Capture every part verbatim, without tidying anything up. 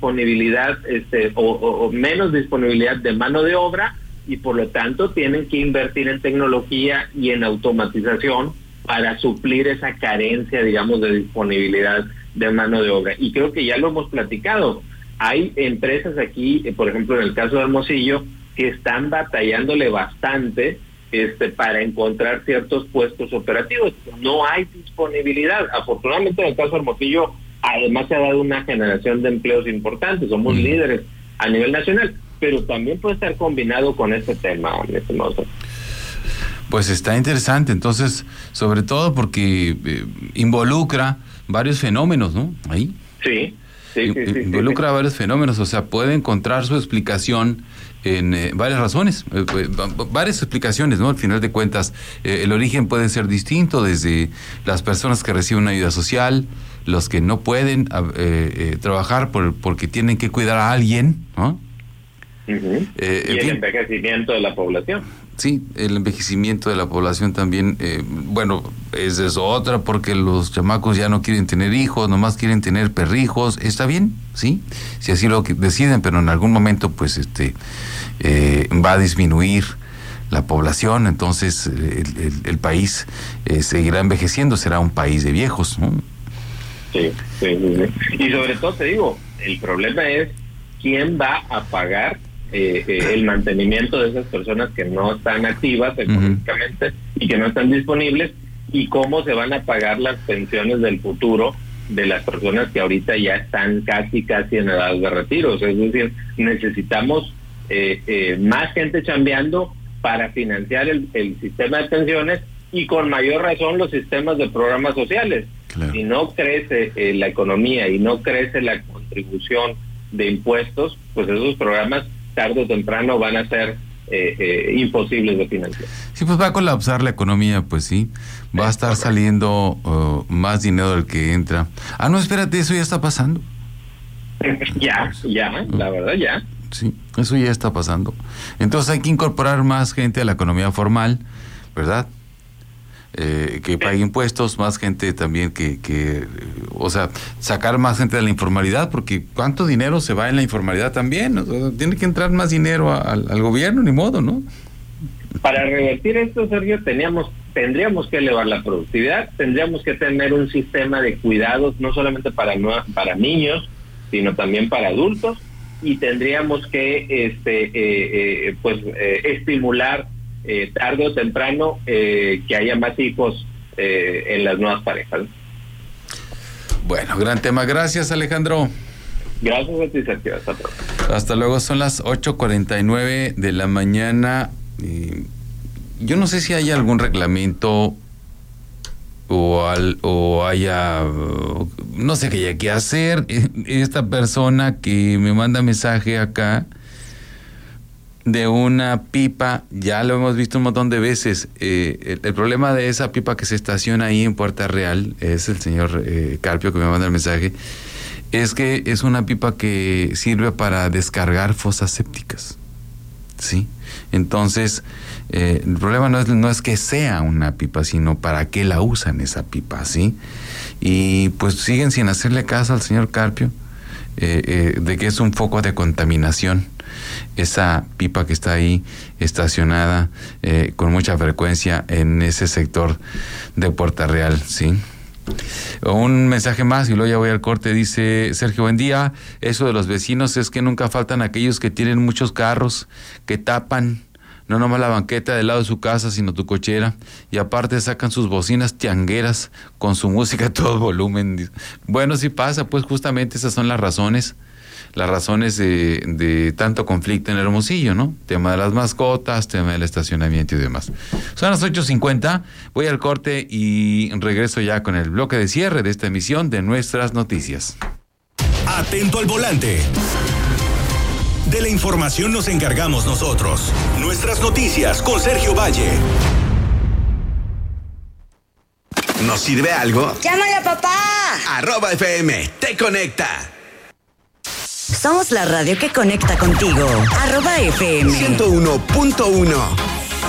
disponibilidad este o, o, o menos disponibilidad de mano de obra, y por lo tanto tienen que invertir en tecnología y en automatización para suplir esa carencia, digamos, de disponibilidad de mano de obra. Y creo que ya lo hemos platicado. Hay empresas aquí, por ejemplo, en el caso de Hermosillo, que están batallándole bastante este para encontrar ciertos puestos operativos. No hay disponibilidad. Afortunadamente, en el caso de Hermosillo, además se ha dado una generación de empleos importantes. Somos mm. líderes a nivel nacional, pero también puede estar combinado con este tema, mi estimado. Pues está interesante, entonces, sobre todo porque eh, involucra varios fenómenos, ¿no? Ahí. Sí, sí, sí. sí involucra sí, sí. varios fenómenos, o sea, puede encontrar su explicación en eh, varias razones, eh, eh, varias explicaciones, ¿no? Al final de cuentas, eh, el origen puede ser distinto, desde las personas que reciben una ayuda social, los que no pueden eh, eh, trabajar por, porque tienen que cuidar a alguien, ¿no? Uh-huh. Eh, y el fin, envejecimiento de la población. Sí, el envejecimiento de la población también, eh, bueno, es eso otra, porque los chamacos ya no quieren tener hijos, nomás quieren tener perrijos. Está bien, sí, si así lo deciden, pero en algún momento pues este eh, va a disminuir la población, entonces el, el, el país eh, seguirá envejeciendo, será un país de viejos, ¿no? Sí, sí, sí, sí. Y sobre todo te digo, el problema es quién va a pagar Eh, eh, el mantenimiento de esas personas que no están activas económicamente uh-huh. y que no están disponibles, y cómo se van a pagar las pensiones del futuro de las personas que ahorita ya están casi casi en edad de retiro. O sea, es decir, necesitamos eh, eh, más gente chambeando para financiar el, el sistema de pensiones, y con mayor razón los sistemas de programas sociales. Claro. Si no crece eh, la economía y no crece la contribución de impuestos, pues esos programas tarde o temprano van a ser eh, eh, imposibles de financiar. Sí, pues va a colapsar la economía, pues sí. Va a estar saliendo uh, más dinero del que entra. Ah, no, espérate, eso ya está pasando. ya, ya, la verdad ya. Sí, eso ya está pasando. Entonces hay que incorporar más gente a la economía formal, ¿verdad? Eh, que pague impuestos, más gente también que, que, o sea, sacar más gente de la informalidad, porque ¿cuánto dinero se va en la informalidad también? O sea, tiene que entrar más dinero a, al, al gobierno, ni modo, ¿no? Para revertir esto, Sergio, teníamos, tendríamos que elevar la productividad, tendríamos que tener un sistema de cuidados, no solamente para, para niños, sino también para adultos, y tendríamos que este eh, eh, pues eh, estimular Eh, tarde o temprano eh, que haya más hijos eh, en las nuevas parejas. Bueno, gran tema. Gracias, Alejandro. Gracias a ti, Sergio. Hasta pronto. Hasta luego. Son las ocho cuarenta y nueve de la mañana. Eh, yo no sé si hay algún reglamento o, al, o haya, no sé qué haya que hacer. Esta persona que me manda mensaje acá de una pipa, ya lo hemos visto un montón de veces. Eh, el, el problema de esa pipa que se estaciona ahí en Puerta Real, es el señor eh, Carpio que me manda el mensaje, es que es una pipa que sirve para descargar fosas sépticas, ¿sí? Entonces, eh, el problema no es, no es que sea una pipa, sino para qué la usan esa pipa, ¿sí? Y pues siguen sin hacerle caso al señor Carpio, eh, eh, de que es un foco de contaminación esa pipa que está ahí estacionada eh, con mucha frecuencia en ese sector de Puerta Real, ¿sí? Un mensaje más y luego ya voy al corte. Dice Sergio, buen día. Eso de los vecinos es que nunca faltan aquellos que tienen muchos carros, que tapan no nomás la banqueta del lado de su casa, sino tu cochera, y aparte sacan sus bocinas tiangueras con su música a todo volumen. Bueno, sí pasa, pues justamente esas son las razones las razones de, de tanto conflicto en Hermosillo, ¿no? Tema de las mascotas, tema del estacionamiento y demás. Son las ocho cincuenta, voy al corte y regreso ya con el bloque de cierre de esta emisión de Nuestras Noticias. Atento al volante. De la información nos encargamos nosotros. Nuestras Noticias con Sergio Valle. ¿Nos sirve algo? ¡Llámale a papá! Arroba F M, te conecta. Somos la radio que conecta contigo. Arroba F M. ciento uno punto uno.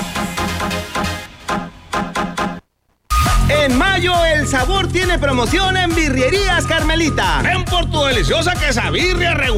En mayo el sabor tiene promoción en Birrerías Carmelita. Ven por tu deliciosa quesabirria regular.